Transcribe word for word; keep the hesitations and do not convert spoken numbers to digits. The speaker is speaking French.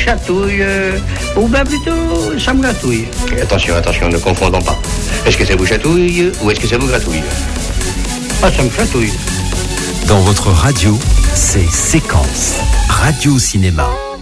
chatouille, euh, ou bien plutôt, ça me gratouille. Et attention, attention, ne confondons pas. Est-ce que ça vous chatouille ou est-ce que ça vous gratouille? Ah, ça me chatouille. Dans votre radio, c'est Séquence, Radio Cinéma.